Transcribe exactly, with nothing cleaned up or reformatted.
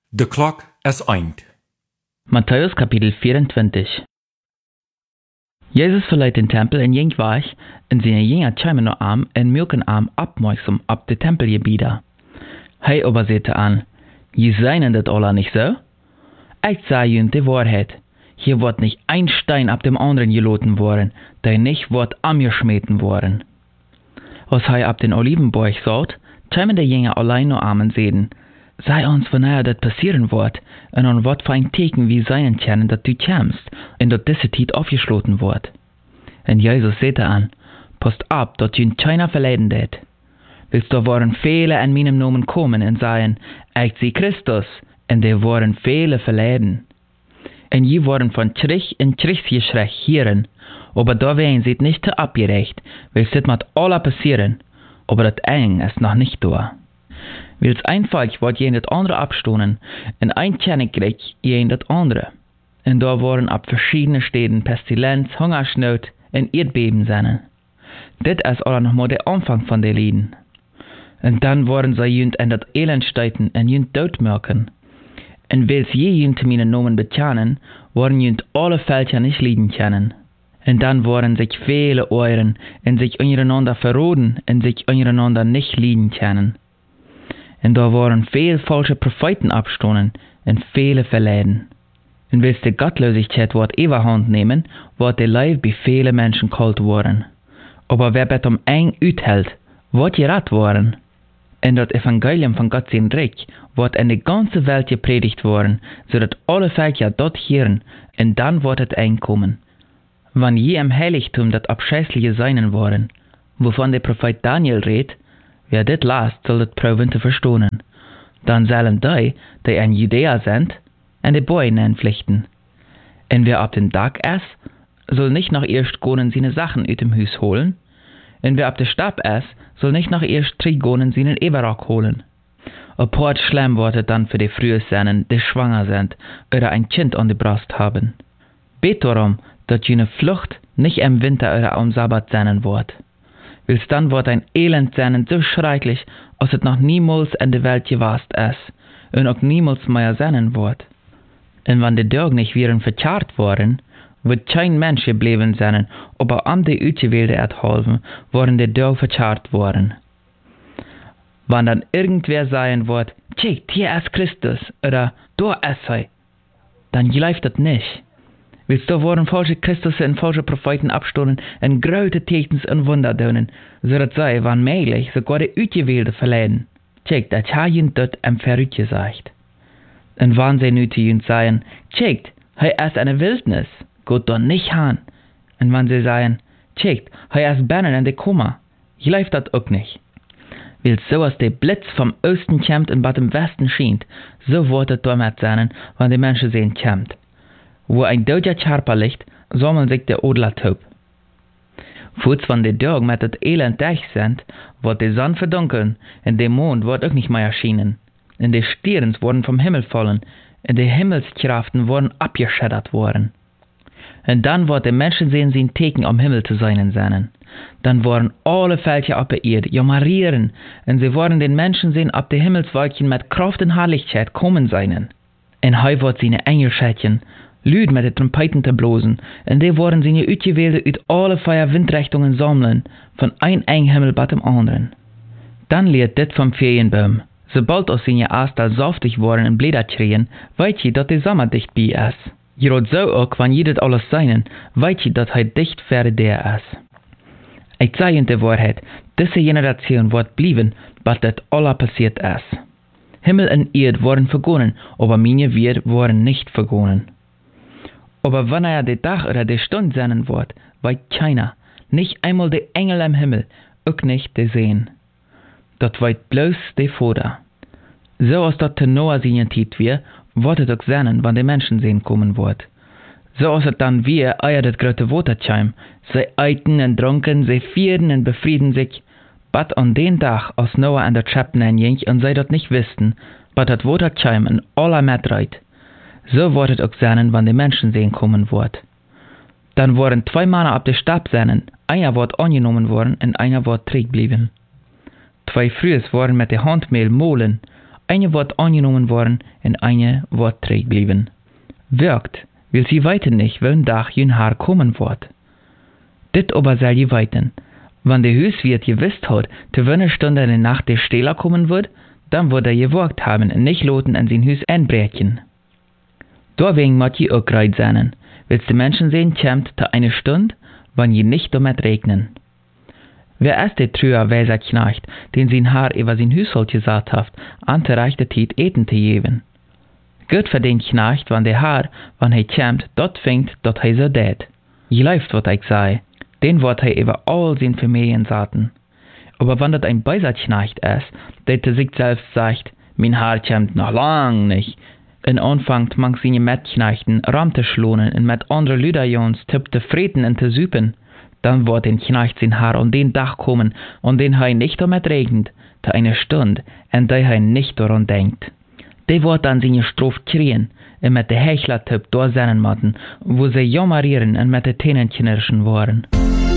De klok is eind. Matthäus Kapitel vierundzwanzig. Jesus verleiht den Tempel in Jengwach en zijn Jünger tjeimen noch arm en milken arm abmerksam ab de Tempelgebieder. Hij aber sagte an, je seien dat alle nicht so? Ich sage ihnen die Wahrheit. Hier wird nicht ein Stein ab dem anderen geloten worden, der nicht wird angeschmeten worden. Als hij ab den Olivenberg sagt, tjeimen de Jünger allein noch armen sehen. Sei uns, wanneer dat passieren wird, en an wat für ein Teken wie seinen kennen, dat du kämst, en dat diese Tijd aufgeschloten wird. En Jesus sagte an, passt ab, dat jün keiner verleiden det. Willst du waren viele an meinem Namen kommen en sagen, ich sie Christus, en die waren viele verleiden. En je waren von Trich in Trich geschrecht hieren, aber da wären sie nicht te abgerecht, willst dit mat alle passieren, aber dat eng ist noch nicht da. Wils ein Volk wordt je het andere abstonen, en ein Königreich je het andere. En da waren ab verschiedene Städten Pestilenz, Hungersnot en Erdbeben seinen. Dit is alle nog maar de Anfang van de Lieden. En dan worden zij junt en dat elend stuiten en junt doodmerken. En wils je junt mijn Namen betjanen, worden junt alle Völker nicht lieden kennen. En dan worden sich viele Euren en sich untereinander verroden en sich untereinander nicht lieden kennen. En daar waren veel falsche Propheten abstonen en viele verleiden. En wils de Gottlosigkeit wordt overhand nemen, wordt de Leib bij viele Menschen kalt worden. Aber wer bet om eng uithält, wordt gerat worden. En dat Evangelium van God zijn Reich wordt in de ganze Welt gepredigt worden, zodat alle Völker dort hören, en dan wordt het eng komen. Wann je im Heiligtum dat abscheußliche seinen worden, wovon der Prophet Daniel redt, wer dit last, soll dit proben te verstonen. Dan zullen die, die in Judäa sind, en de Bäume pflichten. En wer ab den Tag is, soll nicht noch erst gonen seine Sachen uit dem Hus holen. En wer ab de Stab is, soll nicht noch erst drei gonen seinen Eberrock holen. A paar schlimm wordt dann für die frühe seinen, die schwanger sind, oder ein Kind an die Brust haben. Bet darum, dat jene Flucht nicht im Winter oder am Sabbat sein wird. Wils dann wird ein Elend sein so schrecklich, als es noch niemals in der Welt gewast ist, und auch niemals mehr sein wird. Und wenn die Dörg nicht wären verkehrt worden, wird kein Mensch geblieben sein, aber am die Utgewählte erhalten, worden die Dörg verkehrt worden. Wenn dann irgendwer sagen wird, tschickt, hier ist Christus, oder da ist er, dann greift das nicht. Willst du worden falsche Christus und falsche Propheten abstoßen und große Tekens und Wunder tun, so dass sie, wann möglich, sogar die Utgewählte verleiden. Tschickt, das hat ihnen dort am Verrückt gesagt. Und wann sie nu zu ihnen sagen, tschickt, hei ist eine Wildnis, geht doch nicht han. Und wenn sie sagen, tschickt, hei ist Bernen in de Kummer, läuft das auch nicht. Weil so als der Blitz vom Osten kommt und bei dem Westen schient, so wird es damit sein, wenn die Menschen sehen kommt. Wo ein doodja Charper liegt, sammelt sich der Odler taub. Voorts van de Dörg met het elend dicht sind, wird die Sonne verdunkeln, und der Mond wird auch nicht mehr erschienen. Und die Sterns wurden vom Himmel fallen, und die Himmelskraften wurden abgeschädert worden. Und dann wird der Menschen sehen sein Teken am Himmel zu sein sein. Dann wurden alle Völker ab der Erde jamarieren, und sie werden den Menschen sehen ab der Himmelswolkchen mit Kraft und Herrlichkeit kommen sein. Und heu wird seine Engel schätzen, Lüd mit den Trompeten te blosen, en die worden seine Utgewählte uit alle vier Windrichtungen sammeln, von ein eng Himmel bei dem anderen. Dann leert dit vom Ferienbaum. Sobald aus seine Aster saftig worden en Blätter kriegen, weet je dat de Sommer dicht bei is. Gerot so ook, wann je dit alles seinen, weet je dat hij dicht verre der is. Ich sage in der Wahrheit, diese Generation wird blieben, was das alle passiert ist. Himmel und Erd worden vergonnen, aber meine Wert worden nicht vergonnen. Aber wenn er der Tag oder der Stunde sein wird, weiß keiner, nicht einmal die Engel am Himmel, auch nicht die sehen. Das weiß bloß der Vater. So als das zu Noah seine Zeit wir, wird es auch sein, wenn die Menschen sehen kommen wird. So als es dann wir, eier das große Waterscheim, sie eiten und trunken, sie vieren und befrieden sich, but an den Tag, als Noah an der Schöpfen hinging und sie das nicht wussten, but das Waterscheim in aller Metreit. So wird es auch sein, wenn die Menschen sehen kommen wird. Dann wurden zwei Männer ab der Stab sein, einer wird angenommen worden und einer wird zurückbleiben. Zwei Frühes wurden mit der Handmehl mohlen, eine wird angenommen worden und eine wird zurückgeblieben. Wirkt, will sie weiten nicht, wenn Dach jün Haar kommen wird. Dit aber soll je weiten. Wenn der Hauswirt gewisst hat, zu welcher Stunde in der Nacht der Stehler kommen wird, dann wird er gewagt haben und nicht loten an sein Haus einbrechen. Deswegen muss je auch greit sein. Willst die Menschen sehen, kämmt zu einer Stunde, wann je nicht damit regnen. Wer ist der trüher weiser Knecht, den sein Haar über sein Haushalt gesagt hat, an der rechten Zeit Eten zu geben? Gut für den Knecht, wann der Haar, wann er kämmt, dort fängt, dort er so det. Je läuft, wat ich sei, den wird er über all sein Familien saten. Aber wenn das ein beiser Knecht ist, der zu sich selbst sagt, mein Haar kämmt noch lang nicht, und anfängt mang seine Metknechten ram zu schlonen und mit anderen Lüderjons tipp zu freten und zu süpen, dann wird den Knecht sein Haar an den Dach kommen, an den er nicht damit regnet, zu einer Stunde, an der er nicht daran denkt. Der wird dann seine Strophe kriegen, und mit der Hechler-Tipp da seinen Matten, wo sie jammerieren und mit den Tänen knirschen waren.